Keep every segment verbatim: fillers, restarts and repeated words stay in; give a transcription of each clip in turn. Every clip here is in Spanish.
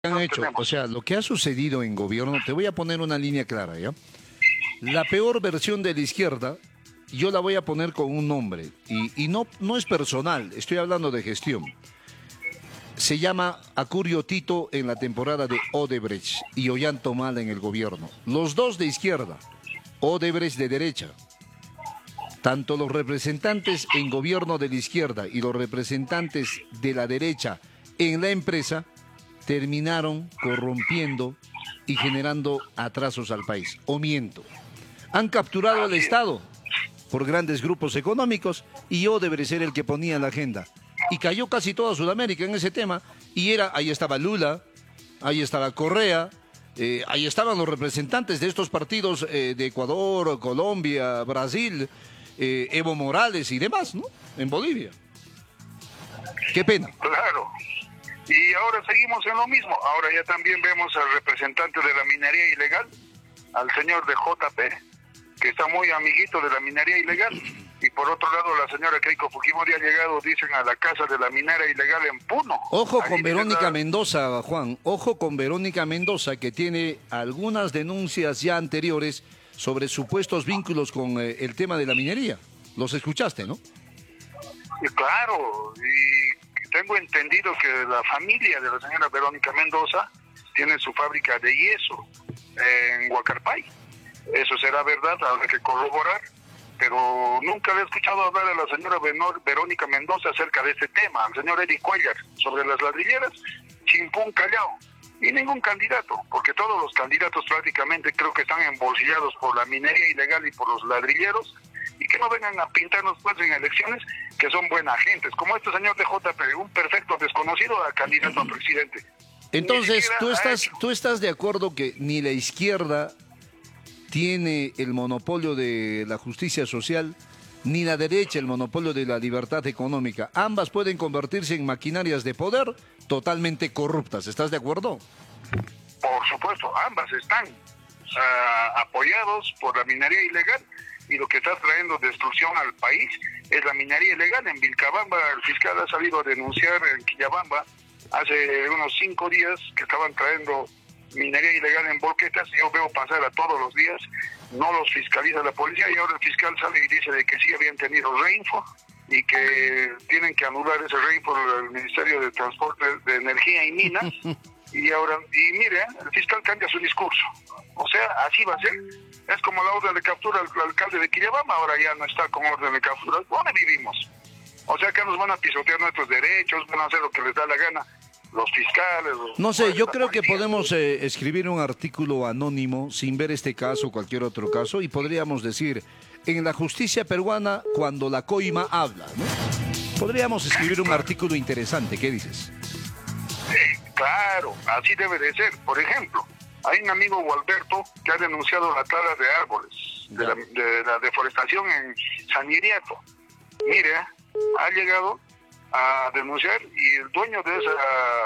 han no hecho, tenemos. o sea, lo que ha sucedido en gobierno, te voy a poner una línea clara, ¿ya? La peor versión de la izquierda, yo la voy a poner con un nombre, y, y no, no es personal, estoy hablando de gestión. Se llama Acurio Tito en la temporada de Odebrecht y Ollanta Humala en el gobierno. Los dos de izquierda, Odebrecht de derecha. Tanto los representantes en gobierno de la izquierda y los representantes de la derecha en la empresa terminaron corrompiendo y generando atrasos al país. O miento. Han capturado al Estado por grandes grupos económicos y Odebrecht era el que ponía la agenda. Y cayó casi toda Sudamérica en ese tema. Y era, ahí estaba Lula, ahí estaba Correa, eh, ahí estaban los representantes de estos partidos eh, de Ecuador, Colombia, Brasil, eh, Evo Morales y demás, ¿no? En Bolivia. Qué pena. Claro. Y ahora seguimos en lo mismo. Ahora ya también vemos al representante de la minería ilegal, al señor de J P, que está muy amiguito de la minería ilegal. Y por otro lado, la señora Keiko Fujimori ha llegado, dicen, a la casa de la minera ilegal en Puno. Ojo con Ahí Verónica la... Mendoza, Juan. Ojo con Verónica Mendoza, que tiene algunas denuncias ya anteriores sobre supuestos vínculos con eh, el tema de la minería. Los escuchaste, ¿no? Y claro, y tengo entendido que la familia de la señora Verónica Mendoza tiene su fábrica de yeso en Huacarpay. Eso será verdad, habrá que corroborar. Pero nunca le he escuchado hablar a la señora Verónica Mendoza acerca de este tema, al señor Eric Cuellar, sobre las ladrilleras, chimpún callao, y ningún candidato, porque todos los candidatos prácticamente creo que están embolsillados por la minería ilegal y por los ladrilleros, y que no vengan a pintarnos pues en elecciones que son buenas gentes, como este señor de J P, un perfecto desconocido a candidato a presidente. Entonces, tú estás, hecho... tú estás de acuerdo que ni la izquierda tiene el monopolio de la justicia social, ni la derecha el monopolio de la libertad económica. Ambas pueden convertirse en maquinarias de poder totalmente corruptas. ¿Estás de acuerdo? Por supuesto, ambas están uh, apoyados por la minería ilegal y lo que está trayendo destrucción al país es la minería ilegal. En Vilcabamba el fiscal ha salido a denunciar en Quillabamba hace unos cinco días que estaban trayendo minería ilegal en volquetas. Yo veo pasar a todos los días, no los fiscaliza la policía y ahora el fiscal sale y dice de que sí habían tenido reinfo y que tienen que anular ese reinfo el Ministerio de Transporte, de Energía y Minas. Y ahora, y mire, el fiscal cambia su discurso. O sea, así va a ser. Es como la orden de captura al alcalde de Quillabamba, ahora ya no está con orden de captura. ¿Dónde vivimos? O sea, que nos van a pisotear nuestros derechos, van a hacer lo que les da la gana los fiscales. Los no sé, yo creo que podemos eh, escribir un artículo anónimo sin ver este caso o cualquier otro caso y podríamos decir, en la justicia peruana, cuando la coima habla, ¿no? Podríamos escribir un artículo interesante, ¿qué dices? Sí, claro, así debe de ser. Por ejemplo, hay un amigo, Gualberto, que ha denunciado la tala de árboles, de la, de la deforestación en San Iriato. Mire, ha llegado a denunciar y el dueño de esa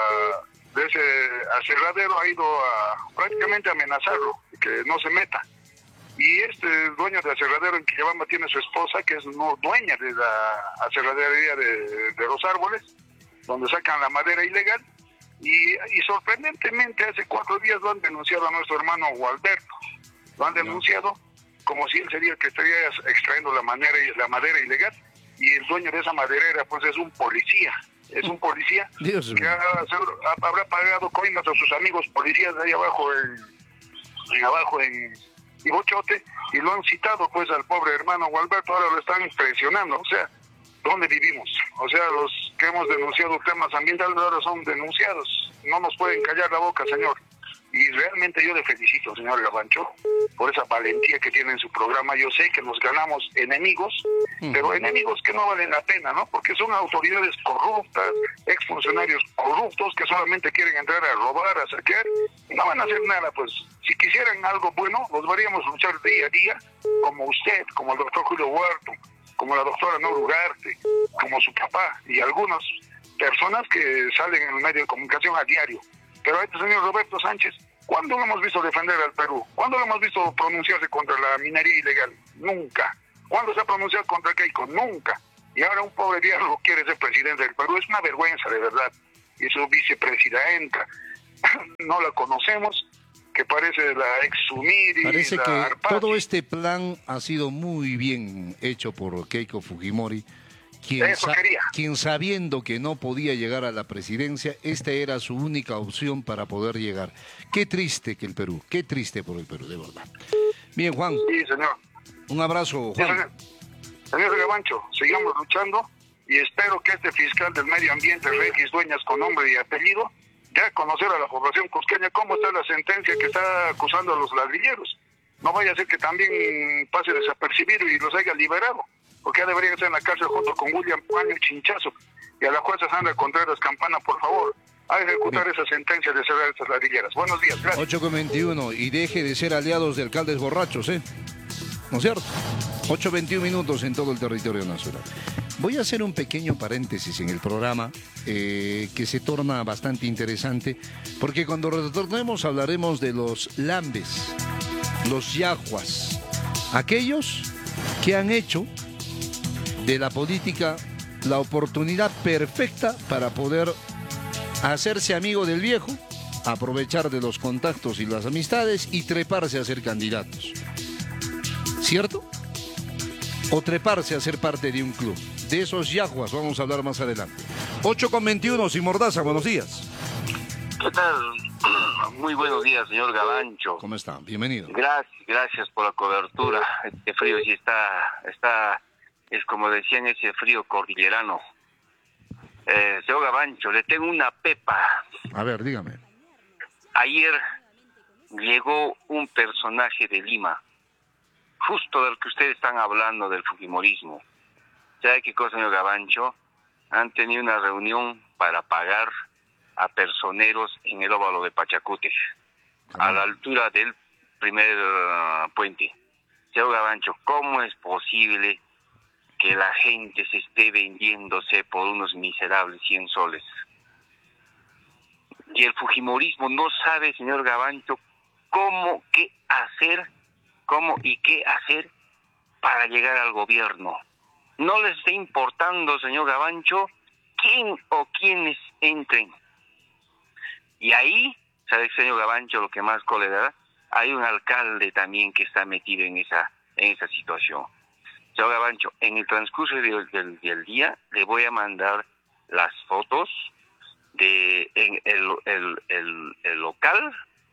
de ese aserradero ha ido a prácticamente amenazarlo, que no se meta. Y este dueño de aserradero en Quillabamba tiene su esposa, que es no dueña de la aserradería de, de los árboles, donde sacan la madera ilegal, y, y sorprendentemente hace cuatro días lo han denunciado a nuestro hermano Gualberto. Lo han denunciado como si él sería el que estaría extrayendo la, manera, la madera ilegal. Y el dueño de esa maderera pues es un policía, es un policía Dios que ha, ha, habrá pagado coimas a sus amigos policías de ahí abajo en, en abajo en Ibochote y lo han citado pues al pobre hermano Gualberto, ahora lo están presionando. O sea, ¿dónde vivimos? O sea, los que hemos denunciado temas ambientales ahora son denunciados, no nos pueden callar la boca, señor. Y realmente yo le felicito, señor Gabancho, por esa valentía que tiene en su programa. Yo sé que nos ganamos enemigos, uh-huh. pero enemigos que no valen la pena, ¿no? Porque son autoridades corruptas, exfuncionarios corruptos que solamente quieren entrar a robar, a saquear, y no van a hacer nada. Pues si quisieran algo bueno, los veríamos luchar día a día, como usted, como el doctor Julio Huerto, como la doctora Nora Ugarte, como su papá, y algunas personas que salen en el medio de comunicación a diario. Pero a este señor Roberto Sánchez, ¿cuándo lo hemos visto defender al Perú? ¿Cuándo lo hemos visto pronunciarse contra la minería ilegal? Nunca. ¿Cuándo se ha pronunciado contra Keiko? Nunca. Y ahora un pobre diablo quiere ser presidente del Perú. Es una vergüenza, de verdad. Y su vicepresidenta. no la conocemos, que parece la ex Sumiri, Parece la que Arpati. todo este plan ha sido muy bien hecho por Keiko Fujimori, quien, Eso sa quería. quien sabiendo que no podía llegar a la presidencia, esta era su única opción para poder llegar. Qué triste que el Perú, qué triste por el Perú, de verdad. Bien, Juan, Sí, señor. un abrazo, Sí, Juan. señor. Señor Gavancho, sigamos luchando y espero que este fiscal del medio ambiente, Regis Dueñas, con nombre y apellido, ya conocer a la población cusqueña cómo está la sentencia que está acusando a los ladrilleros. No vaya a ser que también pase desapercibido y los haya liberado, porque ya debería estar en la cárcel junto con William Paño Chinchazo y a la jueza Sandra Contreras Campana, por favor, a ejecutar Bien. esa sentencia de cerrar estas ladrilleras. Buenos días, gracias. ocho con veintiuno, y deje de ser aliados de alcaldes borrachos, ¿eh? ¿No es cierto? ocho veintiuno minutos en todo el territorio nacional. Voy a hacer un pequeño paréntesis en el programa eh, que se torna bastante interesante, porque cuando retornemos hablaremos de los lambes, los yahuas, aquellos que han hecho de la política la oportunidad perfecta para poder hacerse amigo del viejo, aprovechar de los contactos y las amistades y treparse a ser candidatos. ¿Cierto? O treparse a ser parte de un club. De esos yaguas vamos a hablar más adelante. ocho con veintiuno, sin Mordaza, buenos días. ¿Qué tal? Muy buenos días, señor Gavancho. ¿Cómo está? Bienvenido. Gracias, gracias por la cobertura. Este frío sí está, está, es como decían, ese frío cordillerano. Eh, señor Gavancho, le tengo una pepa. A ver, dígame. Ayer llegó un personaje de Lima, justo del que ustedes están hablando, del fujimorismo. ¿Sabe qué cosa, señor Gavancho? Han tenido una reunión para pagar a personeros en el óvalo de Pachacútec, a la altura del primer uh, puente. Señor Gavancho, ¿cómo es posible que la gente se esté vendiéndose por unos miserables cien soles? Y el fujimorismo no sabe, señor Gavancho, cómo, qué hacer, cómo y qué hacer para llegar al gobierno. No les está importando, señor Gavancho, quién o quiénes entren. Y ahí, ¿sabe, señor Gavancho, lo que más cólera? Hay un alcalde también que está metido en esa en esa situación. Señor Gavancho, en el transcurso del, del, del día le voy a mandar las fotos de en el, el, el, el local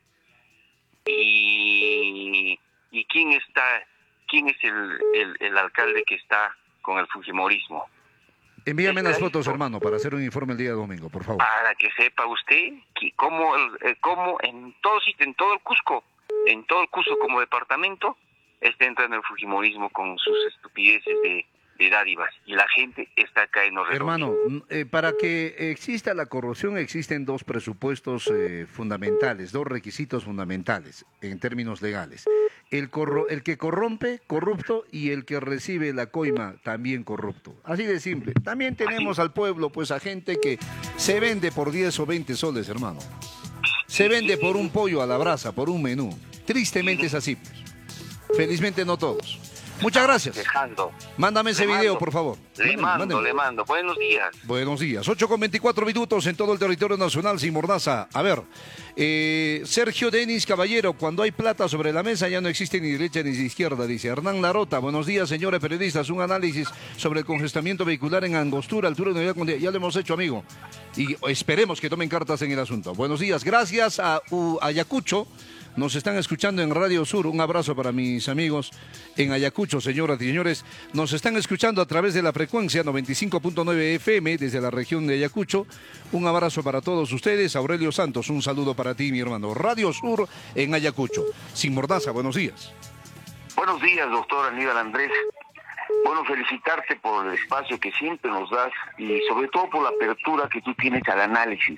y, y quién está, quién es el, el, el alcalde que está con el fujimorismo. Envíame las fotos, hermano, para hacer un informe el día domingo, por favor. Para que sepa usted que cómo, el, cómo en todo sitio, en todo el Cusco, en todo el Cusco como departamento, está entrando el fujimorismo con sus estupideces de, de dádivas. Y la gente está cayendo redondo. Hermano, eh, para que exista la corrupción existen dos presupuestos eh, fundamentales, dos requisitos fundamentales en términos legales. El, corro el que corrompe, corrupto, y el que recibe la coima, también corrupto. Así de simple. También tenemos al pueblo, pues a gente que se vende por diez o veinte soles, hermano. Se vende por un pollo a la brasa, por un menú. Tristemente es así, pues. Felizmente no todos. Muchas gracias. Dejando. Mándame ese Le video, mando. por favor. Le Mándeme, mando, mándeme. le mando. Buenos días. Buenos días. ocho con veinticuatro minutos en todo el territorio nacional sin Mordaza. A ver, eh, Sergio Denis Caballero, cuando hay plata sobre la mesa ya no existe ni derecha ni izquierda, dice Hernán Larota. Buenos días, señores periodistas. Un análisis sobre el congestionamiento vehicular en Angostura, altura de Unidad Mundial. Ya lo hemos hecho, amigo. Y esperemos que tomen cartas en el asunto. Buenos días. Gracias a uh, Ayacucho. Nos están escuchando en Radio Sur. Un abrazo para mis amigos en Ayacucho, señoras y señores. Nos están escuchando a través de la frecuencia noventa y cinco punto nueve F M desde la región de Ayacucho. Un abrazo para todos ustedes. Aurelio Santos, un saludo para ti, mi hermano. Radio Sur en Ayacucho. Sin Mordaza, buenos días. Buenos días, doctor Aníbal Andrés. Bueno, felicitarte por el espacio que siempre nos das y sobre todo por la apertura que tú tienes al análisis.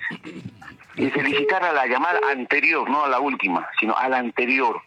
Y felicitar a la llamada anterior, no a la última, sino a la anterior.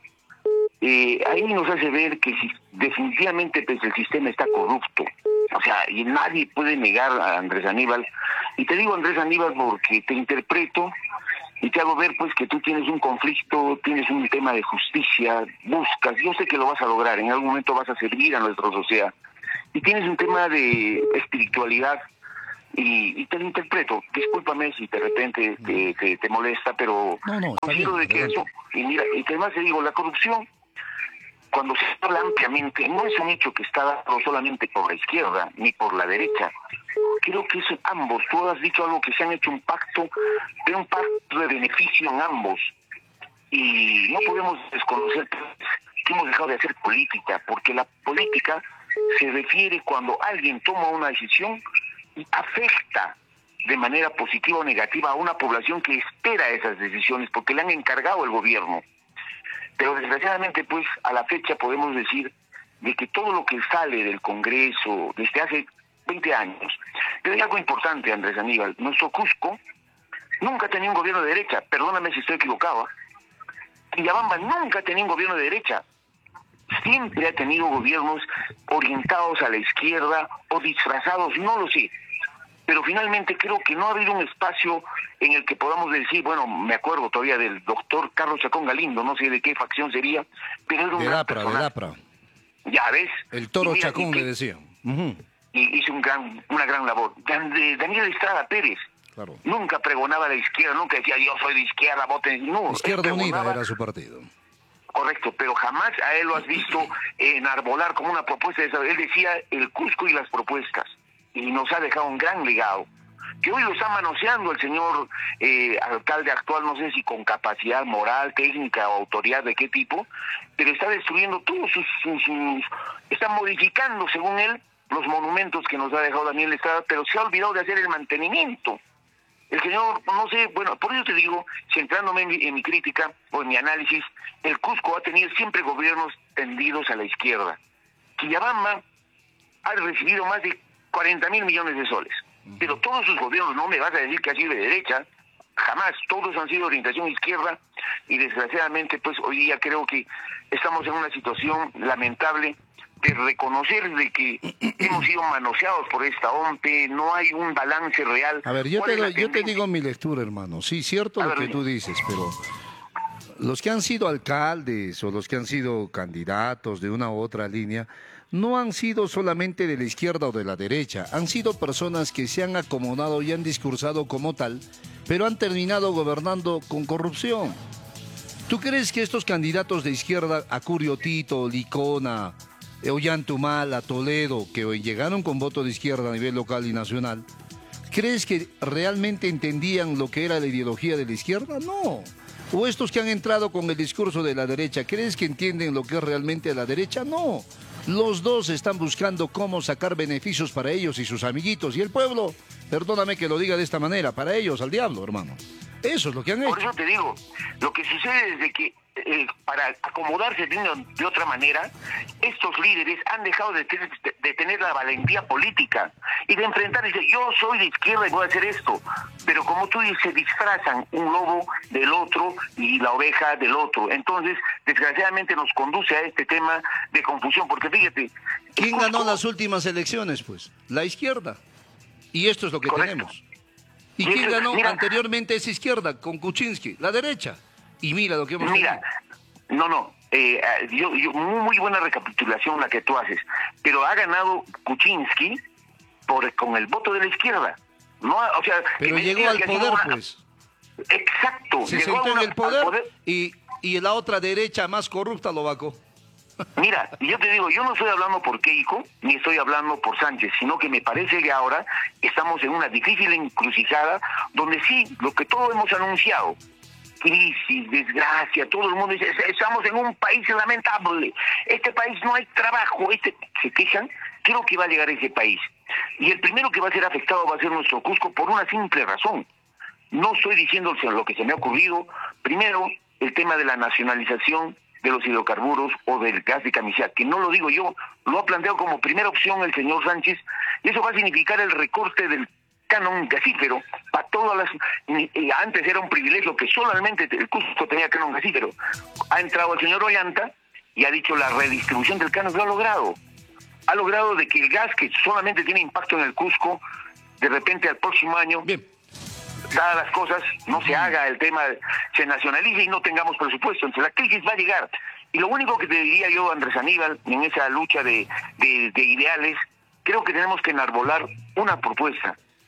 Eh, ahí nos hace ver que si, definitivamente pues, el sistema está corrupto. O sea, y nadie puede negar a Andrés Aníbal. Y te digo Andrés Aníbal porque te interpreto y te hago ver pues que tú tienes un conflicto, tienes un tema de justicia, buscas, yo sé que lo vas a lograr, en algún momento vas a servir a nuestra sociedad. Y tienes un tema de espiritualidad Y, y te lo interpreto, discúlpame si de repente te, te, te molesta, pero no, no, considero de que eso, y mira, y que además te digo, la corrupción, cuando se habla ampliamente, no es un hecho que está dado solamente por la izquierda ni por la derecha. Creo que es ambos. Tú has dicho algo, que se han hecho un pacto, de un pacto de beneficio en ambos. Y no podemos desconocer que hemos dejado de hacer política, porque la política se refiere cuando alguien toma una decisión y afecta de manera positiva o negativa a una población que espera esas decisiones, porque le han encargado el gobierno. Pero desgraciadamente, pues, a la fecha podemos decir de que todo lo que sale del Congreso desde hace veinte años, pero hay algo importante, Andrés Aníbal, nuestro Cusco nunca ha tenido un gobierno de derecha, perdóname si estoy equivocado, Quillabamba nunca ha tenido un gobierno de derecha, siempre ha tenido gobiernos orientados a la izquierda o disfrazados, no lo sé, pero finalmente creo que no ha habido un espacio en el que podamos decir, bueno, me acuerdo todavía del doctor Carlos Chacón Galindo, no sé de qué facción sería, pero era un de gran Lapra, personaje. de Lapra. Ya ves. El toro mira, Chacón y, le decían. Uh-huh. Y hizo un gran, una gran labor. Daniel Estrada Pérez, claro. Nunca pregonaba a la izquierda, nunca decía yo soy de izquierda, voten. No, Izquierda Unida era su partido. Correcto, pero jamás a él lo has visto enarbolar como una propuesta de esa. Él decía el Cusco y las propuestas, y nos ha dejado un gran legado, que hoy lo está manoseando el señor eh, alcalde actual, no sé si con capacidad moral, técnica o autoridad de qué tipo, pero está destruyendo todos sus, sus, sus... está modificando, según él, los monumentos que nos ha dejado Daniel Estrada, pero se ha olvidado de hacer el mantenimiento. El señor, no sé, bueno, por eso te digo, centrándome en mi, en mi crítica o en mi análisis, el Cusco ha tenido siempre gobiernos tendidos a la izquierda. Quillabamba ha recibido más de cuarenta mil millones de soles, pero todos sus gobiernos, no me vas a decir que ha sido de derecha, jamás, todos han sido de orientación izquierda, y desgraciadamente, pues hoy día creo que estamos en una situación lamentable de reconocer de que hemos sido manoseados por esta O M P, no hay un balance real. A ver, yo te, doy, yo te digo mi lectura, hermano. Sí, cierto lo que tú dices, pero los que han sido alcaldes o los que han sido candidatos de una u otra línea no han sido solamente de la izquierda o de la derecha, han sido personas que se han acomodado y han discursado como tal, pero han terminado gobernando con corrupción. ¿Tú crees que estos candidatos de izquierda, Acurio Tito, Licona, Ollantumala, Toledo, que hoy llegaron con voto de izquierda a nivel local y nacional, ¿crees que realmente entendían lo que era la ideología de la izquierda? No. O estos que han entrado con el discurso de la derecha, ¿crees que entienden lo que es realmente la derecha? No. Los dos están buscando cómo sacar beneficios para ellos y sus amiguitos. Y el pueblo, perdóname que lo diga de esta manera, para ellos al diablo, hermano. Eso es lo que han hecho. Por eso te digo, lo que sucede es de que eh, para acomodarse de, una, de otra manera, estos líderes han dejado de, de, de tener la valentía política y de enfrentar y decir, yo soy de izquierda y voy a hacer esto. Pero como tú dices, se disfrazan un lobo del otro y la oveja del otro. Entonces, desgraciadamente nos conduce a este tema de confusión, porque fíjate... ¿Quién Cusco ganó las últimas elecciones, pues? La izquierda. Y esto es lo que Correcto. tenemos. ¿Y quién eso, ganó mira, anteriormente esa izquierda con Kuczynski? La derecha. Y mira lo que hemos Mira, tenido. no, no, eh, yo, yo, muy buena recapitulación la que tú haces, pero ha ganado Kuczynski por, con el voto de la izquierda. No, o sea, pero llegó al poder, una... pues. Exacto. Se llegó sentó una, en el poder, poder. Y, y la otra derecha más corrupta lo vacó. Mira, yo te digo, yo no estoy hablando por Keiko, ni estoy hablando por Sánchez, sino que me parece que ahora estamos en una difícil encrucijada donde sí, lo que todos hemos anunciado, crisis, desgracia, todo el mundo dice, estamos en un país lamentable, este país no hay trabajo, este se quejan, creo que va a llegar ese país. Y el primero que va a ser afectado va a ser nuestro Cusco por una simple razón. No estoy diciendo lo que se me ha ocurrido. Primero, el tema de la nacionalización de los hidrocarburos o del gas de camisea, que no lo digo yo, lo ha planteado como primera opción el señor Sánchez, y eso va a significar el recorte del canon gasífero para todas las... Y antes era un privilegio que solamente el Cusco tenía canon gasífero. Ha entrado el señor Ollanta y ha dicho la redistribución del canon, lo ha logrado. Ha logrado de que el gas que solamente tiene impacto en el Cusco, de repente al próximo año... Bien. Dadas las cosas, no se haga el tema, se nacionalice y no tengamos presupuesto. Entonces la crisis va a llegar. Y lo único que te diría yo, Andrés Aníbal, en esa lucha de, de, de ideales, creo que tenemos que enarbolar una propuesta.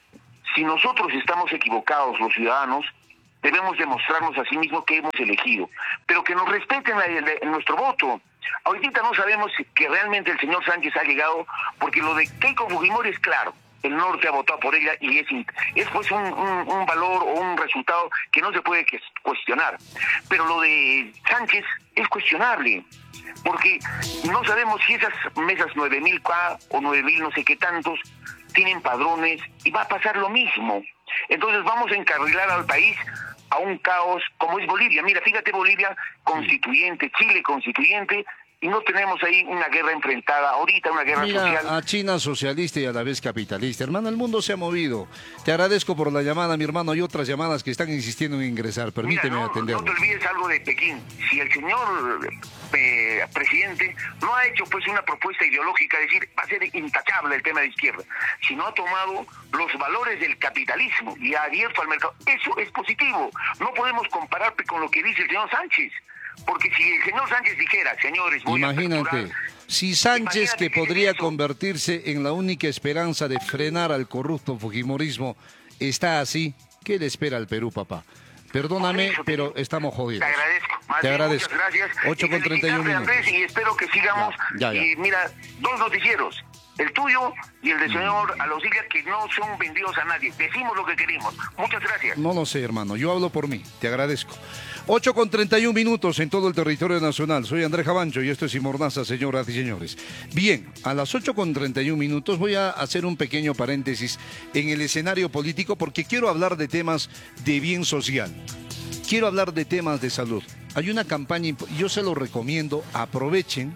Si nosotros estamos equivocados, los ciudadanos, debemos demostrarnos a sí mismos que hemos elegido, pero que nos respeten la, la, nuestro voto. Ahorita no sabemos que realmente el señor Sánchez ha llegado, porque lo de Keiko Fujimori es claro. El norte ha votado por ella y es, es pues un, un, un valor o un resultado que no se puede cuestionar. Pero lo de Sánchez es cuestionable, porque no sabemos si esas mesas nueve mil K o nueve mil no sé qué tantos tienen padrones y va a pasar lo mismo. Entonces vamos a encarrilar al país a un caos como es Bolivia. Mira, fíjate, Bolivia constituyente, Chile constituyente, y no tenemos ahí una guerra enfrentada ahorita, una guerra Mira, social. A China socialista y a la vez capitalista. Hermano, el mundo se ha movido. Te agradezco por la llamada, mi hermano. Hay otras llamadas que están insistiendo en ingresar. Permíteme Mira, no, atenderlo. no te olvides algo de Pekín. Si el señor eh, presidente no ha hecho pues una propuesta ideológica, es decir, va a ser intachable el tema de izquierda, sino ha tomado los valores del capitalismo y ha abierto al mercado, eso es positivo. No podemos comparar con lo que dice el señor Sánchez. Porque si el señor Sánchez dijera, señores, voy Imagínate, a aperturar, si Sánchez, imagínate que podría eso. convertirse en la única esperanza de frenar al corrupto fujimorismo, está así, ¿qué le espera al Perú, papá? Perdóname, Por eso, pero estamos jodidos. Te agradezco. Más Te bien, agradezco. Muchas gracias. ocho con treinta y uno felicitarte, minutos. Andrés, y espero que sigamos. Ya, ya, ya. Y mira, dos noticieros. El tuyo y el del señor Alausilia, que no son vendidos a nadie. Decimos lo que queremos. Muchas gracias. No lo sé, hermano. Yo hablo por mí. Te agradezco. ocho con treinta y uno minutos en todo el territorio nacional. Soy Andrés Jabancho y esto es Sin Mordaza, señoras y señores. Bien, a las ocho con treinta y uno minutos voy a hacer un pequeño paréntesis en el escenario político porque quiero hablar de temas de bien social. Quiero hablar de temas de salud. Hay una campaña, yo se lo recomiendo, aprovechen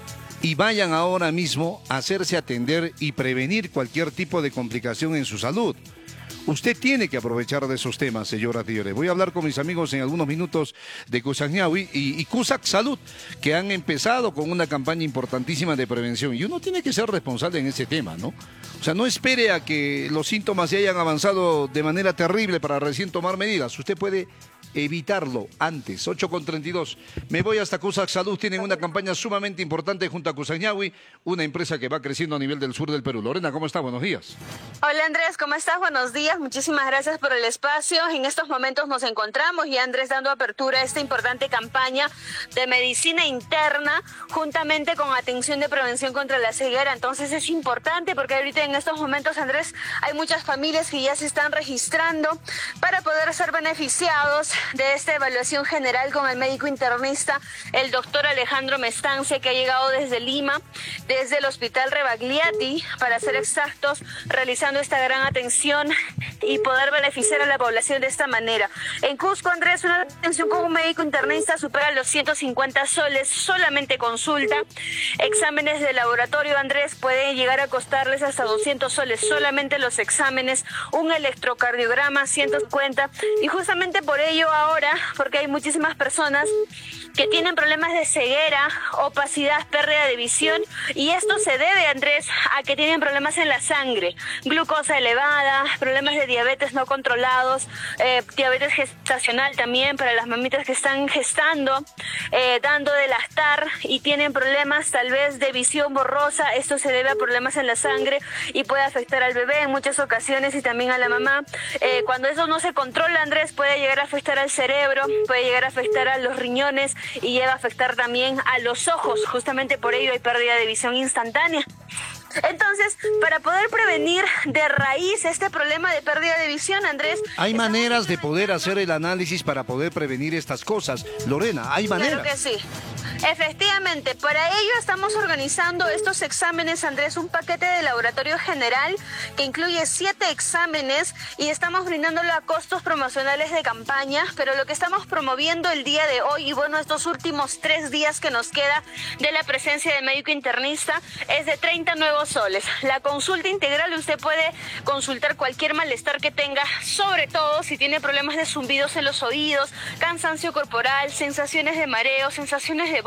y vayan ahora mismo a hacerse atender y prevenir cualquier tipo de complicación en su salud. Usted tiene que aprovechar de esos temas, señoras y señores. Voy a hablar con mis amigos en algunos minutos de Cusañahui y, y Cusac Salud, que han empezado con una campaña importantísima de prevención. Y uno tiene que ser responsable en ese tema, ¿no? O sea, no espere a que los síntomas se hayan avanzado de manera terrible para recién tomar medidas. Usted puede evitarlo antes. ocho con treinta y dos. Me voy hasta Cusac Salud. Tienen una campaña sumamente importante junto a Cusañahui, una empresa que va creciendo a nivel del sur del Perú. Lorena, ¿cómo está? Buenos días. Hola Andrés, ¿cómo estás? Buenos días. Muchísimas gracias por el espacio. En estos momentos nos encontramos y Andrés dando apertura a esta importante campaña de medicina interna juntamente con atención de prevención contra la ceguera. Entonces es importante porque ahorita en estos momentos, Andrés, hay muchas familias que ya se están registrando para poder ser beneficiados de esta evaluación general con el médico internista, el doctor Alejandro Mestancia, que ha llegado desde Lima, desde el Hospital Rebagliati, para ser exactos, realizando esta gran atención y poder beneficiar a la población de esta manera. En Cusco, Andrés, una atención con un médico internista supera los ciento cincuenta soles, solamente consulta. Exámenes de laboratorio, Andrés, pueden llegar a costarles hasta doscientos soles, solamente los exámenes, un electrocardiograma, ciento cincuenta, y justamente por ello ahora, porque hay muchísimas personas que tienen problemas de ceguera, opacidad, pérdida de visión, y esto se debe, Andrés, a que tienen problemas en la sangre, glucosa elevada, problemas de diabetes no controlados, eh, diabetes gestacional también para las mamitas que están gestando, eh, dando de lactar y tienen problemas tal vez de visión borrosa. Esto se debe a problemas en la sangre y puede afectar al bebé en muchas ocasiones y también a la mamá. Eh, cuando eso no se controla, Andrés, puede llegar a afectar al cerebro, puede llegar a afectar a los riñones y llega a afectar también a los ojos. Justamente por ello hay pérdida de visión instantánea. Entonces, para poder prevenir de raíz este problema de pérdida de visión, Andrés... Hay maneras de poder hacer el análisis para poder prevenir estas cosas. Lorena, hay maneras. Claro que sí. Efectivamente, para ello estamos organizando estos exámenes, Andrés, un paquete de laboratorio general que incluye siete exámenes y estamos brindándolo a costos promocionales de campaña, pero lo que estamos promoviendo el día de hoy y bueno, estos últimos tres días que nos queda de la presencia del médico internista es de treinta nuevos soles. La consulta integral, usted puede consultar cualquier malestar que tenga, sobre todo si tiene problemas de zumbidos en los oídos, cansancio corporal, sensaciones de mareo, sensaciones de vómito,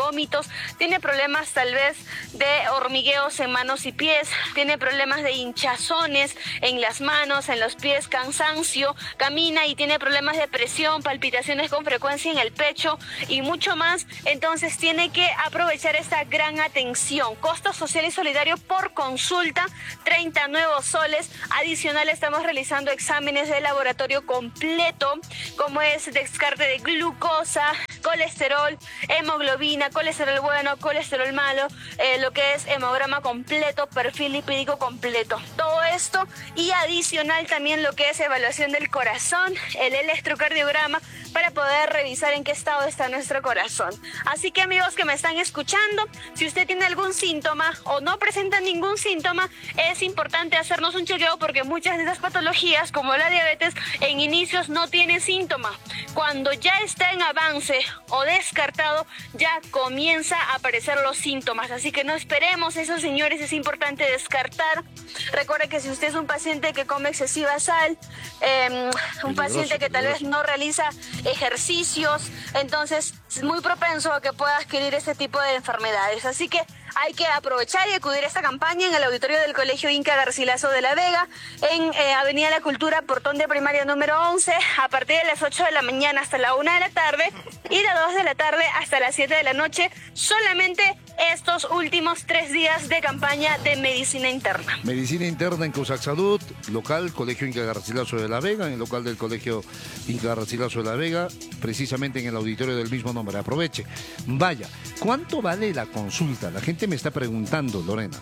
vómitos, tiene problemas tal vez de hormigueos en manos y pies, tiene problemas de hinchazones en las manos, en los pies, cansancio, camina y tiene problemas de presión, palpitaciones con frecuencia en el pecho y mucho más, entonces tiene que aprovechar esta gran atención. Costo social y solidario por consulta, treinta nuevos soles. Adicional, estamos realizando exámenes de laboratorio completo, como es descarte de glucosa, colesterol, hemoglobina, colesterol bueno, colesterol malo, eh, lo que es hemograma completo, perfil lipídico completo. Todo esto y adicional también lo que es evaluación del corazón, el electrocardiograma, para poder revisar en qué estado está nuestro corazón. Así que, amigos que me están escuchando, si usted tiene algún síntoma o no presenta ningún síntoma, es importante hacernos un chequeo porque muchas de esas patologías, como la diabetes, en inicios no tienen síntoma. Cuando ya está en avance o descartado, ya comienza a aparecer los síntomas. Así que no esperemos eso, señores, es importante descartar. Recuerde que si usted es un paciente que come excesiva sal, eh, un paciente que tal vez no realiza ejercicios, entonces es muy propenso a que pueda adquirir este tipo de enfermedades. Así que hay que aprovechar y acudir a esta campaña en el auditorio del Colegio Inca Garcilaso de la Vega, en eh, Avenida La Cultura, portón de primaria número once, a partir de las ocho de la mañana hasta la una de la tarde y de dos de la tarde hasta las siete de la noche, solamente estos últimos tres días de campaña de medicina interna. Medicina interna en Cusack Salud, local Colegio Inca Garcilaso de la Vega, en el local del Colegio Inca Garcilaso de la Vega, precisamente en el auditorio del mismo nombre. Aproveche. Vaya, ¿cuánto vale la consulta? La gente me está preguntando, Lorena.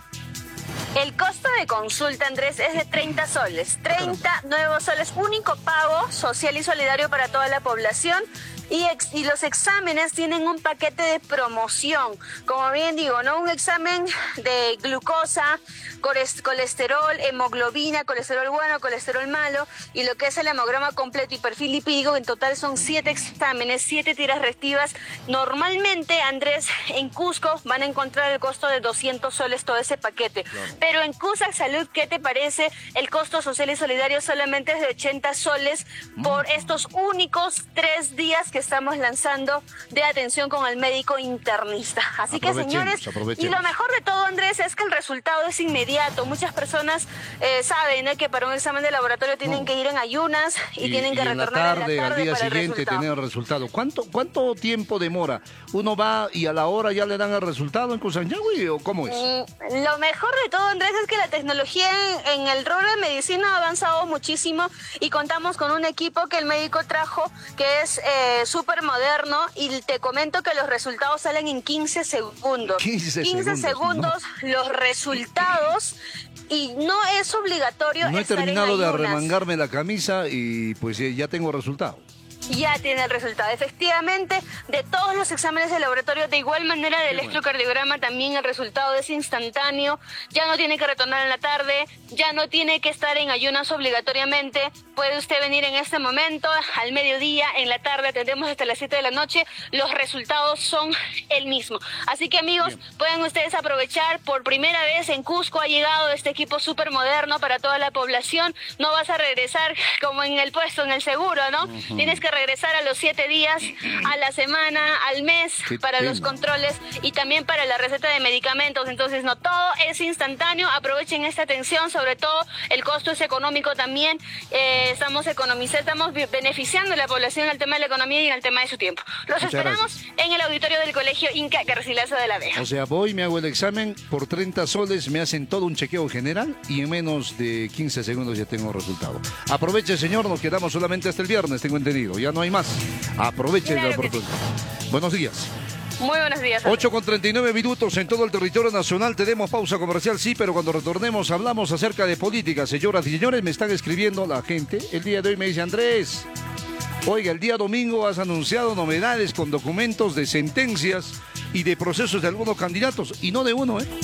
El costo de consulta, Andrés, es de treinta soles. treinta nuevos soles, único pago social y solidario para toda la población. Y, ex, y los exámenes tienen un paquete de promoción. Como bien digo, ¿no? Un examen de glucosa, colesterol, hemoglobina, colesterol bueno, colesterol malo, y lo que es el hemograma completo y perfil lipídico. En total son siete exámenes, siete tiras reactivas. Normalmente, Andrés, en Cusco van a encontrar el costo de doscientos soles todo ese paquete. Claro. Pero en Cusack Salud, ¿qué te parece? El costo social y solidario solamente es de ochenta soles por estos únicos tres días que estamos lanzando de atención con el médico internista. Así que, señores, y lo mejor de todo, Andrés, es que el resultado es inmediato. Muchas personas eh, saben, ¿eh?, que para un examen de laboratorio tienen no. que ir en ayunas y, y tienen que y retornar en la tarde, en la tarde al día para siguiente el tener el resultado. ¿Cuánto, ¿Cuánto tiempo demora? ¿Uno va y a la hora ya le dan el resultado en Cusanyagüi o cómo es? Mm, lo mejor de todo, Andrés, es que la tecnología en, en el rubro de medicina ha avanzado muchísimo y contamos con un equipo que el médico trajo que es eh, súper moderno, y te comento que los resultados salen en quince segundos. quince, quince segundos, no. Los resultados, y no es obligatorio. No he estar terminado en de ayunas. arremangarme la camisa y pues ya tengo resultado. Ya tiene el resultado. Efectivamente, de todos los exámenes de laboratorio, de igual manera del electrocardiograma, también el resultado es instantáneo. Ya no tiene que retornar en la tarde, ya no tiene que estar en ayunas obligatoriamente. Puede usted venir en este momento, al mediodía, en la tarde, atendemos hasta las siete de la noche. Los resultados son el mismo. Así que, amigos, bien, pueden ustedes aprovechar. Por primera vez en Cusco ha llegado este equipo súper moderno para toda la población. No vas a regresar como en el puesto, en el seguro, ¿no? Uh-huh. Tienes que regresar a los siete días, a la semana, al mes, Qué para tema. los controles y también para la receta de medicamentos. Entonces, no, todo es instantáneo. Aprovechen esta atención, sobre todo el costo es económico también. Eh, estamos economizando, estamos beneficiando a la población en el tema de la economía y en el tema de su tiempo. Los Muchas esperamos gracias. en el auditorio del Colegio Inca Garcilaso de la Vega. O sea, voy, me hago el examen, por treinta soles me hacen todo un chequeo general y en menos de quince segundos ya tengo el resultado. Aproveche, señor, nos quedamos solamente hasta el viernes, tengo entendido. Ya no hay más. Aprovechen claro la oportunidad. Sí. Buenos días. Muy buenos días. ocho con treinta y nueve minutos en todo el territorio nacional. Tenemos pausa comercial, sí, pero cuando retornemos hablamos acerca de política. Señoras y señores, me están escribiendo la gente. El día de hoy me dice, Andrés, oiga, el día domingo has anunciado novedades con documentos de sentencias y de procesos de algunos candidatos. Y no de uno, ¿eh?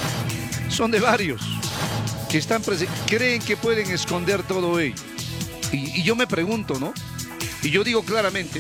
Son de varios que están creen que pueden esconder todo ello. Y, y yo me pregunto, ¿no? Y yo digo claramente,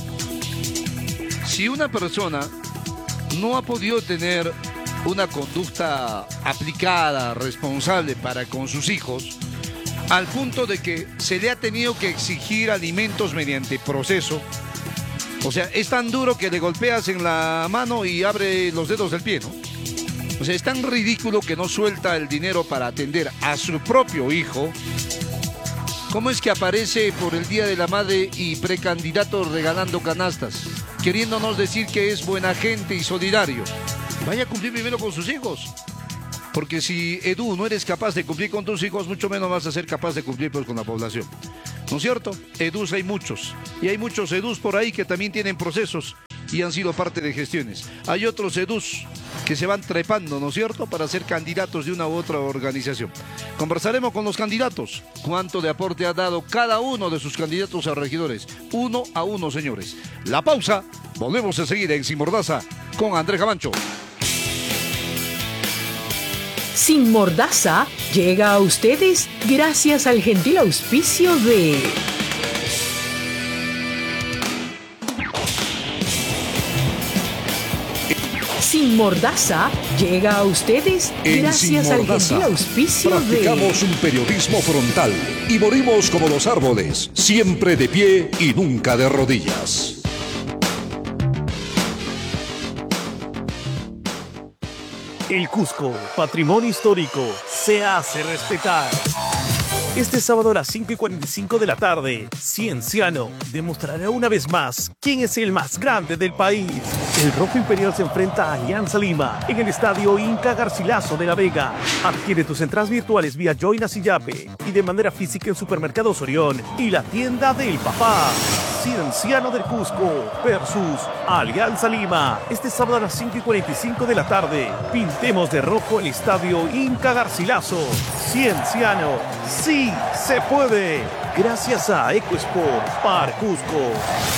si una persona no ha podido tener una conducta aplicada, responsable para con sus hijos, al punto de que se le ha tenido que exigir alimentos mediante proceso, O sea, es tan duro que le golpeas en la mano y abre los dedos del pie, ¿no? O sea, es tan ridículo que no suelta el dinero para atender a su propio hijo. ¿Cómo es que aparece por el Día de la Madre y precandidato regalando canastas? Queriéndonos decir que es buena gente y solidario. Vaya a cumplir primero con sus hijos. Porque si, Edu, no eres capaz de cumplir con tus hijos, mucho menos vas a ser capaz de cumplir pues, con la población. ¿No es cierto? Edus hay muchos. Y hay muchos Edus por ahí que también tienen procesos y han sido parte de gestiones. Hay otros Edus que se van trepando, ¿no es cierto?, para ser candidatos de una u otra organización. Conversaremos con los candidatos. ¿Cuánto de aporte ha dado cada uno de sus candidatos a regidores? Uno a uno, señores. La pausa. Volvemos a seguir en Sin Mordaza con Andrés Gavancho. Sin Mordaza llega a ustedes gracias al gentil auspicio de Sin Mordaza llega a ustedes en gracias al gentil auspicio de practicamos un periodismo frontal y morimos como los árboles, siempre de pie y nunca de rodillas. El Cusco, patrimonio histórico, se hace respetar. Este sábado a las cinco y cuarenta y cinco de la tarde, Cienciano demostrará una vez más quién es el más grande del país. El Rojo Imperial se enfrenta a Alianza Lima en el estadio Inca Garcilaso de La Vega. Adquiere tus entradas virtuales vía Joinas y Yape y de manera física en Supermercados Orión y la tienda del papá. Cienciano del Cusco versus Alianza Lima. Este sábado a las cinco y cuarenta y cinco de la tarde, pintemos de rojo el estadio Inca Garcilaso. Cienciano, sí se puede. Gracias a EcoSport Par Cusco.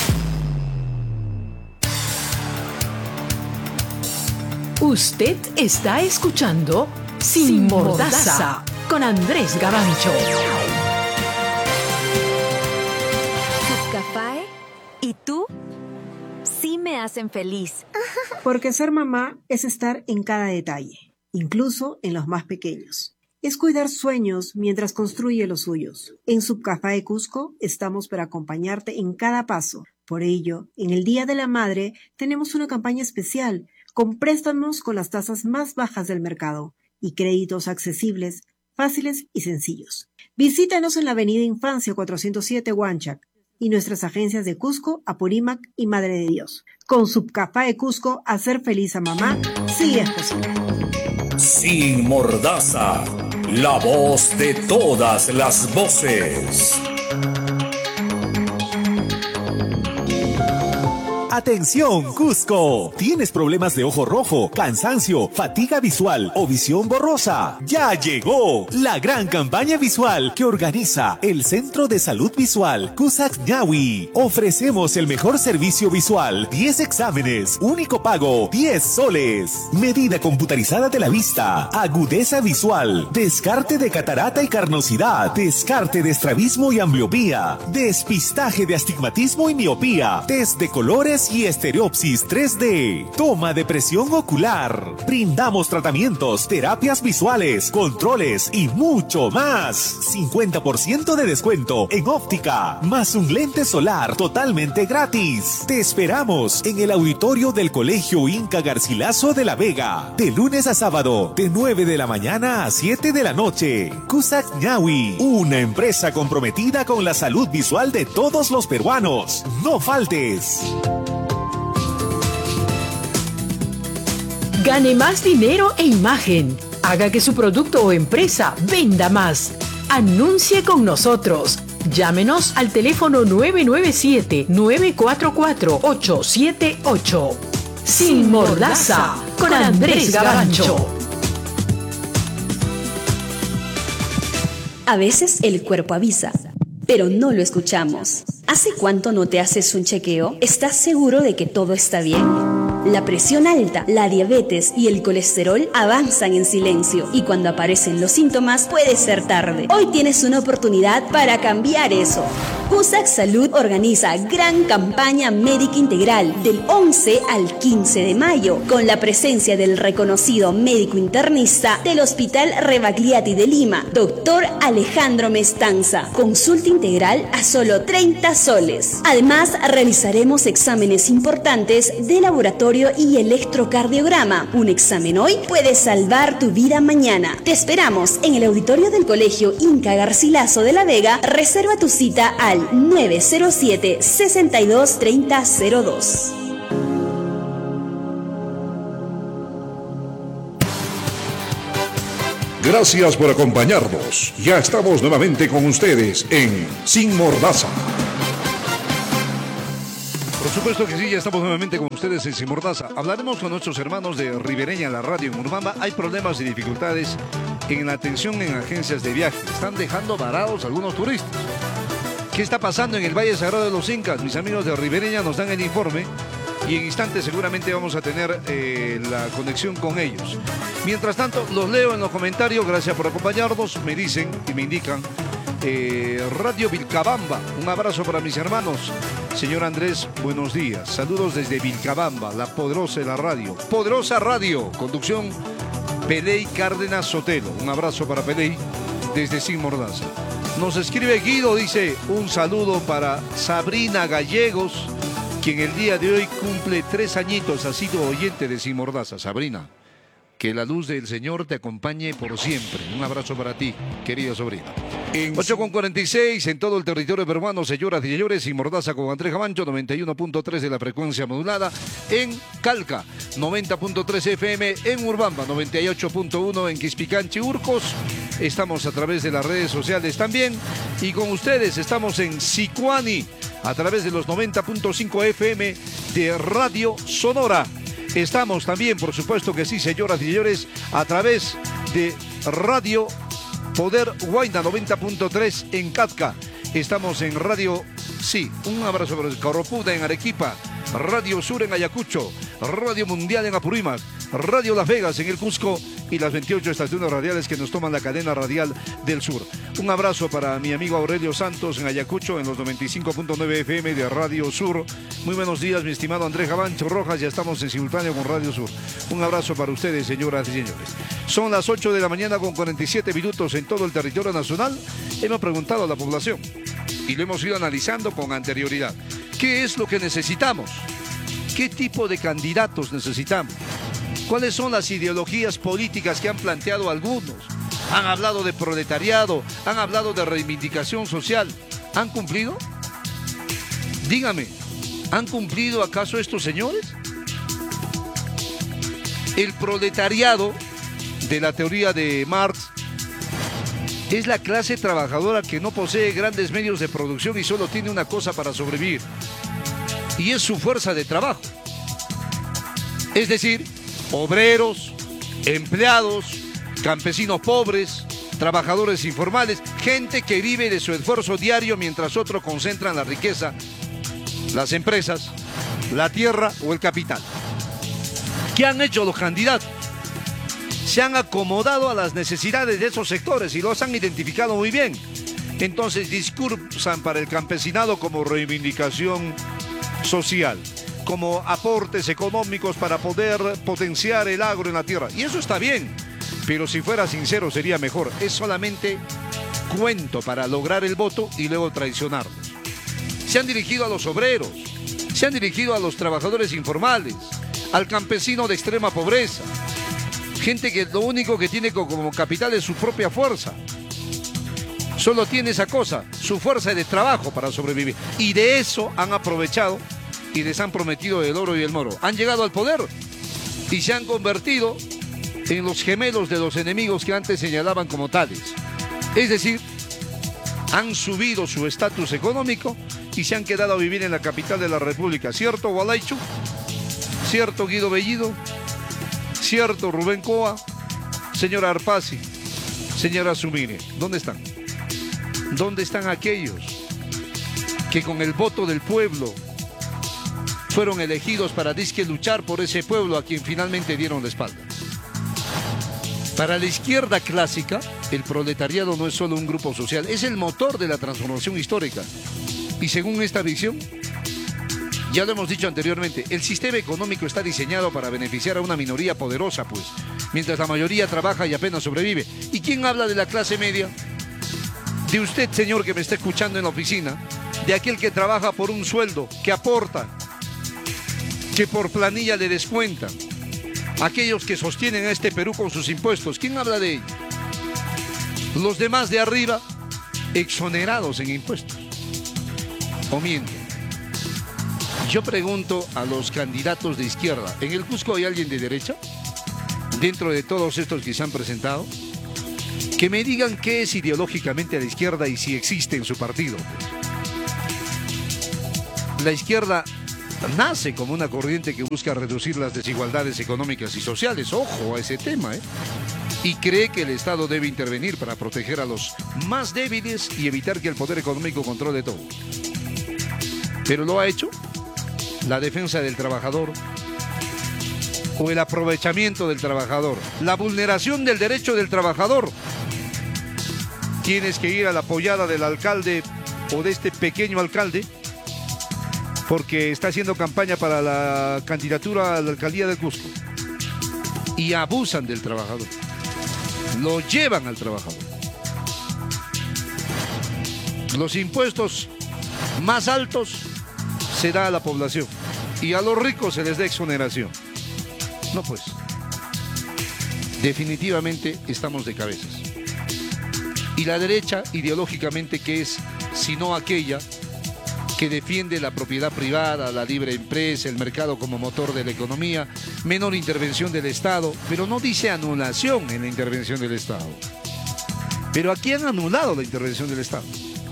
Usted está escuchando Sin, Sin Mordaza, Mordaza con Andrés Gavancho. Subcafae y tú sí me hacen feliz. Porque ser mamá es estar en cada detalle, incluso en los más pequeños. Es cuidar sueños mientras construye los suyos. En Subcafae Cusco estamos para acompañarte en cada paso. Por ello, en el Día de la Madre tenemos una campaña especial con préstamos con las tasas más bajas del mercado y créditos accesibles, fáciles y sencillos. Visítanos en la Avenida Infancia cuatrocientos siete Huanchac y nuestras agencias de Cusco, Apurímac y Madre de Dios. Con Subcafae Cusco, hacer feliz a mamá sí es posible. Sin Mordaza, la voz de todas las voces. Atención, Cusco. ¿Tienes problemas de ojo rojo, cansancio, fatiga visual o visión borrosa? Ya llegó la gran campaña visual que organiza el Centro de Salud Visual Cusack Ñawi. Ofrecemos el mejor servicio visual, diez exámenes, único pago, diez soles. Medida computarizada de la vista, agudeza visual, descarte de catarata y carnosidad, descarte de estrabismo y ambliopía, despistaje de astigmatismo y miopía, test de colores y estereopsis tres D, toma de presión ocular. Brindamos tratamientos, terapias visuales, controles y mucho más. cincuenta por ciento de descuento en óptica, más un lente solar totalmente gratis. Te esperamos en el auditorio del Colegio Inca Garcilaso de La Vega, de lunes a sábado, de nueve de la mañana a siete de la noche. Cusack Ñawi, una empresa comprometida con la salud visual de todos los peruanos. No faltes. Gane más dinero e imagen. Haga que su producto o empresa venda más. Anuncie con nosotros. Llámenos al teléfono nueve nueve siete, nueve cuatro cuatro, ocho siete ocho. Sin Mordaza, con Andrés Gavancho. A veces el cuerpo avisa, pero no lo escuchamos. ¿Hace cuánto no te haces un chequeo? ¿Estás seguro de que todo está bien? La presión alta, la diabetes y el colesterol avanzan en silencio y cuando aparecen los síntomas puede ser tarde. Hoy tienes una oportunidad para cambiar eso. Cusack Salud organiza gran campaña médica integral del once al quince de mayo, con la presencia del reconocido médico internista del Hospital Rebagliati de Lima, doctor Alejandro Mestanza. Consulta integral a solo treinta soles. Además, realizaremos exámenes importantes de laboratorio y electrocardiograma. Un examen hoy puede salvar tu vida mañana. Te esperamos en el auditorio del Colegio Inca Garcilaso de la Vega. Reserva tu cita al nueve cero siete, seis dos tres cero cero dos. Gracias por acompañarnos. Ya estamos nuevamente con ustedes en Sin Mordaza. Por supuesto que sí, ya estamos nuevamente con ustedes en Sin Mordaza. Hablaremos con nuestros hermanos de Ribereña, la radio en Urubamba. Hay problemas y dificultades en la atención en agencias de viaje. Están dejando varados algunos turistas. ¿Qué está pasando en el Valle Sagrado de los Incas? Mis amigos de Ribereña nos dan el informe y en instantes seguramente vamos a tener eh, la conexión con ellos. Mientras tanto, los leo en los comentarios. Gracias por acompañarnos. Me dicen y me indican eh, Radio Vilcabamba. Un abrazo para mis hermanos. Señor Andrés, buenos días. Saludos desde Vilcabamba, la poderosa de la radio. Poderosa Radio, conducción Peley Cárdenas Sotelo. Un abrazo para Peley desde Sin Mordaza. Nos escribe Guido, dice, un saludo para Sabrina Gallegos, quien el día de hoy cumple tres añitos, ha sido oyente de Sin Mordaza. Sabrina, que la luz del Señor te acompañe por siempre. Un abrazo para ti, querida sobrina. ocho con cuarenta y seis en todo el territorio peruano, señoras y señores. Sin Mordaza con Andrés Gavancho, noventa y uno punto tres de la frecuencia modulada. En Calca, noventa punto tres F M. En Urubamba, noventa y ocho punto uno en Quispicanchi, Urcos. Estamos a través de las redes sociales también. Y con ustedes estamos en Sicuani, a través de los noventa punto cinco F M de Radio Sonora. Estamos también, por supuesto que sí, señoras y señores, a través de Radio Poder Huayna, noventa punto tres en Catca. Estamos en Radio, sí, un abrazo para Coropuda en Arequipa, Radio Sur en Ayacucho, Radio Mundial en Apurímac, Radio Las Vegas en el Cusco y las veintiocho estaciones radiales que nos toman la cadena radial del sur. Un abrazo para mi amigo Aurelio Santos en Ayacucho en los noventa y cinco punto nueve F M de Radio Sur. Muy buenos días, mi estimado Andrés Gavancho Rojas, ya estamos en simultáneo con Radio Sur. Un abrazo para ustedes, señoras y señores. Son las ocho de la mañana con cuarenta y siete minutos en todo el territorio nacional. Hemos preguntado a la población y lo hemos ido analizando con anterioridad. ¿Qué es lo que necesitamos? ¿Qué tipo de candidatos necesitamos? ¿Cuáles son las ideologías políticas que han planteado algunos? Han hablado de proletariado, han hablado de reivindicación social. ¿Han cumplido? Dígame, ¿han cumplido acaso estos señores? El proletariado, de la teoría de Marx, es la clase trabajadora que no posee grandes medios de producción y solo tiene una cosa para sobrevivir. Y es su fuerza de trabajo. Es decir, obreros, empleados, campesinos pobres, trabajadores informales, gente que vive de su esfuerzo diario mientras otros concentran la riqueza, las empresas, la tierra o el capital. ¿Qué han hecho los candidatos? Se han acomodado a las necesidades de esos sectores y los han identificado muy bien. Entonces discursan para el campesinado como reivindicación social, como aportes económicos para poder potenciar el agro en la tierra. Y eso está bien, pero si fuera sincero sería mejor. Es solamente cuento para lograr el voto y luego traicionarlos. Se han dirigido a los obreros, se han dirigido a los trabajadores informales, al campesino de extrema pobreza, gente que lo único que tiene como capital es su propia fuerza. Solo tiene esa cosa, su fuerza de trabajo para sobrevivir. Y de eso han aprovechado y les han prometido el oro y el moro. Han llegado al poder y se han convertido en los gemelos de los enemigos que antes señalaban como tales. Es decir, han subido su estatus económico y se han quedado a vivir en la capital de la República. ¿Cierto, Gualaichu? ¿Cierto, Guido Bellido? ¿Cierto, Rubén Coa? Señora Arpasi, señora Sumire, ¿dónde están? ¿Dónde están aquellos que con el voto del pueblo fueron elegidos para disque luchar por ese pueblo a quien finalmente dieron la espalda? Para la izquierda clásica, el proletariado no es solo un grupo social, es el motor de la transformación histórica. Y según esta visión, ya lo hemos dicho anteriormente, el sistema económico está diseñado para beneficiar a una minoría poderosa, pues, mientras la mayoría trabaja y apenas sobrevive. ¿Y quién habla de la clase media? De usted, señor, que me está escuchando en la oficina, de aquel que trabaja por un sueldo, que aporta, que por planilla le descuentan, aquellos que sostienen a este Perú con sus impuestos. ¿Quién habla de ello? Los demás de arriba, exonerados en impuestos. ¿O mienten? Yo pregunto a los candidatos de izquierda, ¿en el Cusco hay alguien de derecha? Dentro de todos estos que se han presentado, que me digan qué es ideológicamente a la izquierda y si existe en su partido. La izquierda nace como una corriente que busca reducir las desigualdades económicas y sociales, ojo a ese tema, ¿eh? Y cree que el Estado debe intervenir para proteger a los más débiles y evitar que el poder económico controle todo. ¿Pero lo ha hecho? La defensa del trabajador o el aprovechamiento del trabajador, la vulneración del derecho del trabajador. Tienes que ir a la apoyada del alcalde o de este pequeño alcalde porque está haciendo campaña para la candidatura a la alcaldía del Cusco y abusan del trabajador, lo llevan al trabajador. Los impuestos más altos se da a la población y a los ricos se les da exoneración. No, pues, definitivamente estamos de cabezas. Y la derecha, ideológicamente, ¿qué es? Sino aquella que defiende la propiedad privada, la libre empresa, el mercado como motor de la economía, menor intervención del Estado, pero no dice anulación en la intervención del Estado. Pero aquí han anulado la intervención del Estado.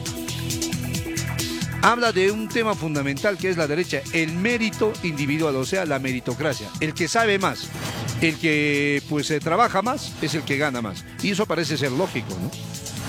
Habla de un tema fundamental que es la derecha, el mérito individual, o sea, la meritocracia. El que sabe más, el que pues se trabaja más, es el que gana más. Y eso parece ser lógico, ¿no?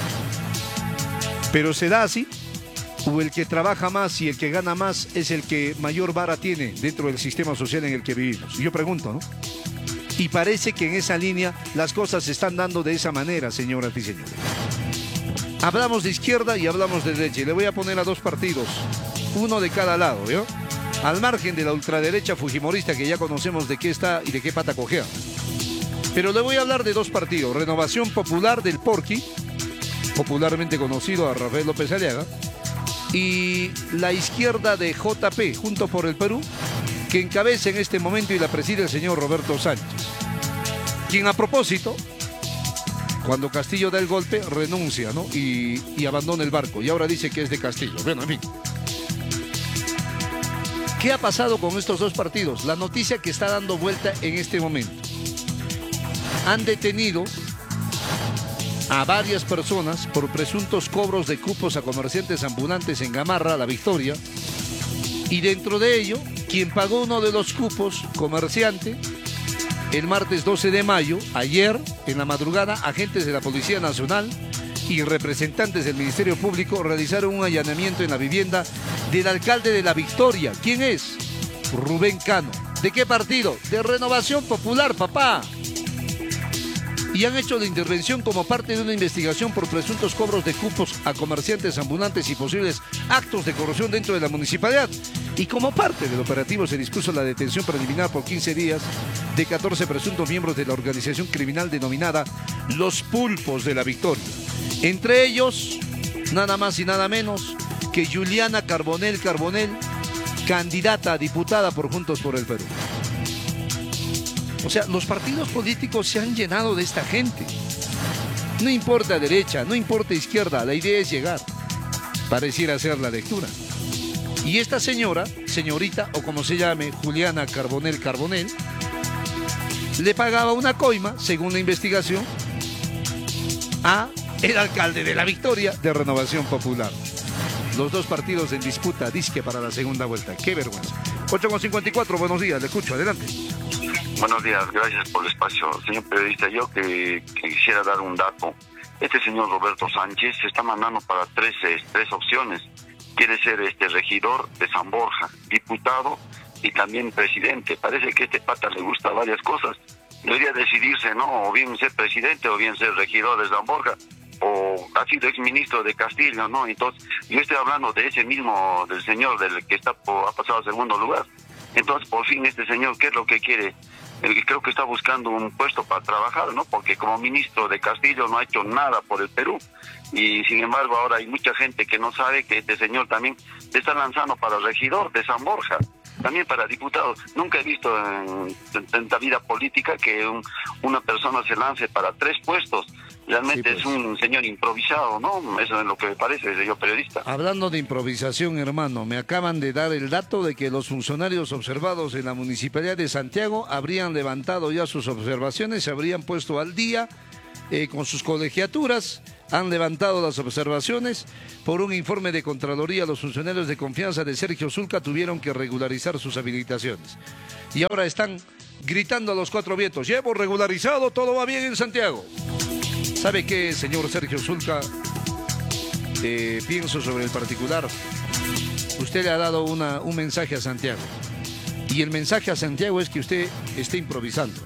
Pero ¿se da así? ¿O el que trabaja más y el que gana más es el que mayor vara tiene dentro del sistema social en el que vivimos? Yo pregunto, ¿no? Y parece que en esa línea las cosas se están dando de esa manera, señoras y señores. Hablamos de izquierda y hablamos de derecha. Y le voy a poner a dos partidos, uno de cada lado, ¿vio? Al margen de la ultraderecha fujimorista que ya conocemos de qué está y de qué pata cojea. Pero le voy a hablar de dos partidos. Renovación Popular del Porqui, popularmente conocido a Rafael López Aliaga, y la izquierda de J P, Juntos por el Perú, que encabeza en este momento y la preside el señor Roberto Sánchez, quien a propósito, cuando Castillo da el golpe, renuncia, ¿no? Y, y abandona el barco. Y ahora dice que es de Castillo. Bueno, en fin. ¿Qué ha pasado con estos dos partidos? La noticia que está dando vuelta en este momento. Han detenido a varias personas por presuntos cobros de cupos a comerciantes ambulantes en Gamarra, La Victoria. Y dentro de ello, quien pagó uno de los cupos, comerciante, el martes doce de mayo, ayer, en la madrugada, agentes de la Policía Nacional y representantes del Ministerio Público realizaron un allanamiento en la vivienda del alcalde de La Victoria. ¿Quién es? Rubén Cano. ¿De qué partido? De Renovación Popular, papá. Y han hecho la intervención como parte de una investigación por presuntos cobros de cupos a comerciantes ambulantes y posibles actos de corrupción dentro de la municipalidad. Y como parte del operativo se dispuso la detención preliminar por quince días de catorce presuntos miembros de la organización criminal denominada Los Pulpos de La Victoria. Entre ellos, nada más y nada menos que Juliana Carbonell Carbonell, candidata a diputada por Juntos por el Perú. O sea, los partidos políticos se han llenado de esta gente. No importa derecha, no importa izquierda, la idea es llegar. Pareciera ser la lectura. Y esta señora, señorita, o como se llame, Juliana Carbonell Carbonell, le pagaba una coima, según la investigación, a el alcalde de La Victoria de Renovación Popular. Los dos partidos en disputa, disque para la segunda vuelta. ¡Qué vergüenza! ocho con cincuenta y cuatro, buenos días, le escucho, adelante. Buenos días, gracias por el espacio. Señor periodista, yo que, que quisiera dar un dato. Este señor Roberto Sánchez se está mandando para tres, eh, tres opciones. Quiere ser este regidor de San Borja, diputado y también presidente. Parece que a este pata le gusta varias cosas. Debería decidirse, ¿no? O bien ser presidente o bien ser regidor de San Borja. o ha sido exministro de Castillo, ¿no? Entonces, yo estoy hablando de ese mismo, del señor del que está ha pasado a segundo lugar. Entonces, por fin, este señor, ¿qué es lo que quiere? El que creo que está buscando un puesto para trabajar, ¿no? Porque como ministro de Castillo no ha hecho nada por el Perú. Y sin embargo, ahora hay mucha gente que no sabe que este señor también se está lanzando para regidor de San Borja, también para diputado. Nunca he visto en, en, en la vida política que un, una persona se lance para tres puestos. Realmente sí, pues. Es un señor improvisado, ¿no? Eso es lo que me parece, desde yo periodista. Hablando de improvisación, hermano, me acaban de dar el dato de que los funcionarios observados en la Municipalidad de Santiago habrían levantado ya sus observaciones, se habrían puesto al día eh, con sus colegiaturas, han levantado las observaciones. Por un informe de Contraloría, los funcionarios de confianza de Sergio Zulca tuvieron que regularizar sus habilitaciones. Y ahora están gritando a los cuatro vientos, ya hemos regularizado, todo va bien en Santiago. ¿Sabe qué, señor Sergio Zulca? Eh, pienso sobre el particular. Usted le ha dado una, un mensaje a Santiago. Y el mensaje a Santiago es que usted esté improvisando.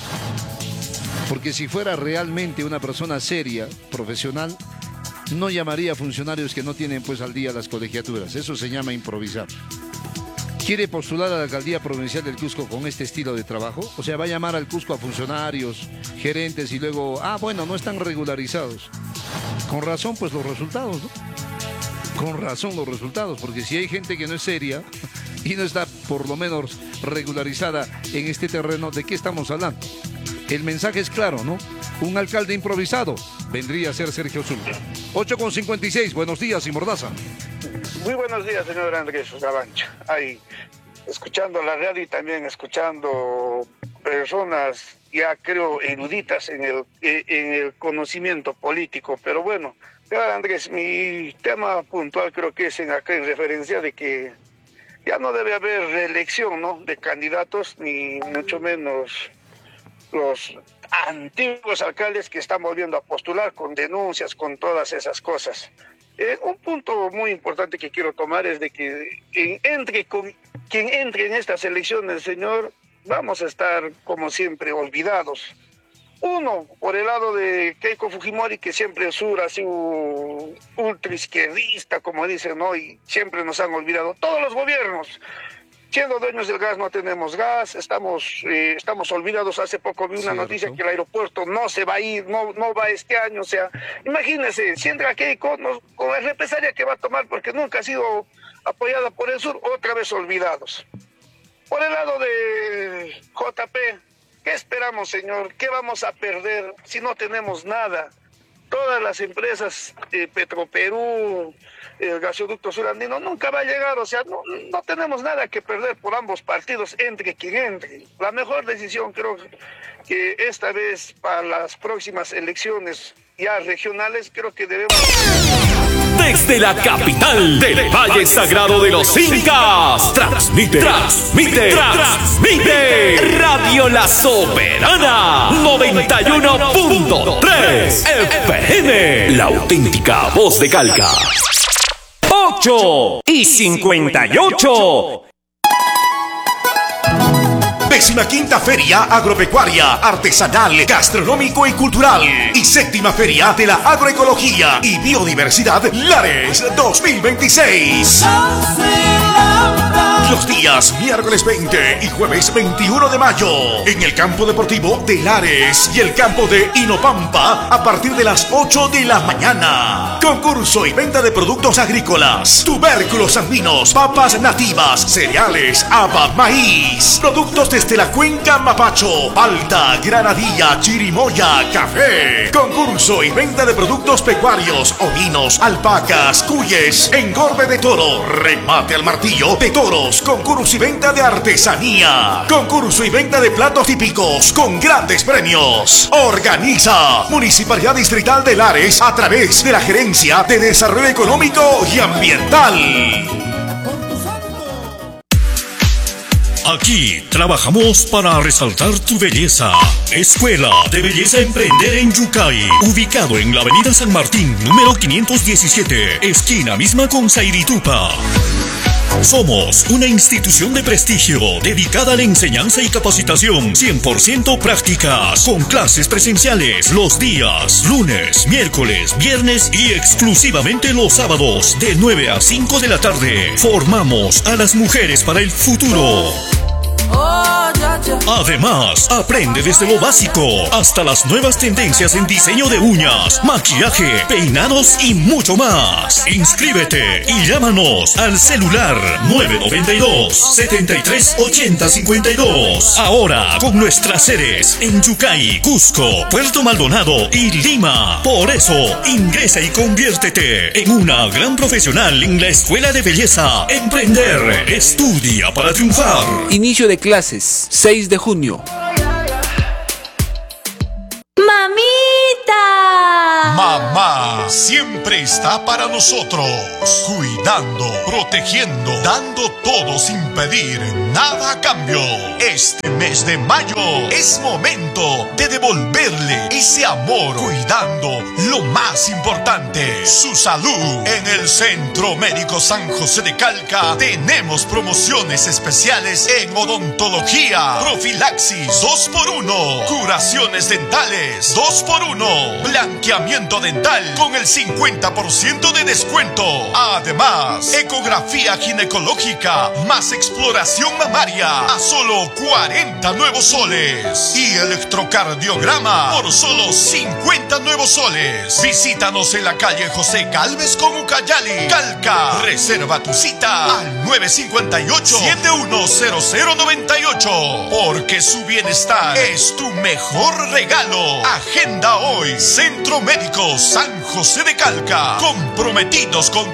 Porque si fuera realmente una persona seria, profesional, no llamaría a funcionarios que no tienen pues al día las colegiaturas. Eso se llama improvisar. ¿Quiere postular a la alcaldía provincial del Cusco con este estilo de trabajo? O sea, va a llamar al Cusco a funcionarios, gerentes y luego, ah, bueno, no están regularizados. Con razón, pues los resultados, ¿no? Con razón los resultados, porque si hay gente que no es seria y no está por lo menos regularizada en este terreno, ¿de qué estamos hablando? El mensaje es claro, ¿no? Un alcalde improvisado vendría a ser Sergio Zulca. ocho con cincuenta y seis, buenos días y Mordaza. Muy buenos días, señor Andrés Gavancho. Ahí, escuchando la radio y también escuchando personas, ya creo, eruditas en el, en el conocimiento político. Pero bueno, señor Andrés, mi tema puntual creo que es en acá en referencia de que ya no debe haber reelección, ¿no?, de candidatos, ni mucho menos los antiguos alcaldes que están volviendo a postular con denuncias, con todas esas cosas. Eh, un punto muy importante que quiero tomar es de que quien entre, con, quien entre en estas elecciones, señor, vamos a estar como siempre olvidados. Uno, por el lado de Keiko Fujimori, que siempre es así un ultra izquierdista, como dicen, ¿no? Y siempre nos han olvidado. Todos los gobiernos, siendo dueños del gas, no tenemos gas, estamos eh, estamos olvidados. Hace poco vi una Cierto. noticia que el aeropuerto no se va a ir, no, no va este año. O sea, imagínense, si entra Keiko, nos, con la represalia que va a tomar, porque nunca ha sido apoyada por el sur, otra vez olvidados. Por el lado de J P, ¿qué esperamos, señor? ¿Qué vamos a perder si no tenemos nada? Todas las empresas, eh, Petroperú, el gasoducto surandino, nunca va a llegar. O sea, no, no tenemos nada que perder por ambos partidos, entre quien entre. La mejor decisión creo que esta vez para las próximas elecciones ya regionales, creo que debemos... Desde la capital del Valle Sagrado de los Incas, transmite, transmite, transmite Radio La Soberana noventa y uno punto tres F M, la auténtica voz de Calca. ocho y cincuenta y ocho. Décima quinta Feria Agropecuaria, Artesanal, Gastronómico y Cultural y séptima Feria de la Agroecología y Biodiversidad Lares dos mil veintiséis. Los días miércoles veinte y jueves veintiuno de mayo en el campo deportivo de Lares y el campo de Inopampa a partir de las ocho de la mañana. Concurso y venta de productos agrícolas, tubérculos andinos, papas nativas, cereales, haba, maíz, productos desde la cuenca Mapacho, Alta, Granadilla, Chirimoya, café. Concurso y venta de productos pecuarios, ovinos, alpacas, cuyes, engorde de toro, remate al martillo de toros. Concurso y venta de artesanía. Concurso y venta de platos típicos con grandes premios. Organiza Municipalidad Distrital de Lares a través de la Gerencia de Desarrollo Económico y Ambiental. Aquí trabajamos para resaltar tu belleza. Escuela de Belleza Emprender en Yucay, ubicado en la avenida San Martín, número quinientos diecisiete, esquina misma con Sairitupa. Somos una institución de prestigio dedicada a la enseñanza y capacitación cien por ciento prácticas, con clases presenciales los días lunes, miércoles, viernes y exclusivamente los sábados de nueve a cinco de la tarde. Formamos a las mujeres para el futuro. Además, aprende desde lo básico hasta las nuevas tendencias en diseño de uñas, maquillaje, peinados y mucho más. Inscríbete y llámanos al celular nueve nueve dos, setenta y tres, ochenta, cincuenta y dos. Ahora con nuestras sedes en Yucay, Cusco, Puerto Maldonado y Lima. Por eso, ingresa y conviértete en una gran profesional en la Escuela de Belleza Emprender. Estudia para triunfar. Inicio de clases, seis de junio. ¡Mamita! Mamá siempre está para nosotros, cuidando, protegiendo, dando todo sin pedir nada a cambio. Este mes de mayo es momento de devolverle ese amor, cuidando lo más importante, su salud. En el Centro Médico San José de Calca tenemos promociones especiales en odontología, profilaxis dos por uno, curaciones dentales dos por uno, blanqueamiento dental con el cincuenta por ciento de descuento. Además, ecografía ginecológica más exploración mamaria a solo cuarenta nuevos soles y electrocardiograma por solo cincuenta nuevos soles. Visítanos en la calle José Galvez con Ucayali, Calca. Reserva tu cita al nueve cinco ocho, siete uno cero cero nueve ocho, porque su bienestar es tu mejor regalo. Agenda hoy Centro Médico San José de Calca, comprometidos con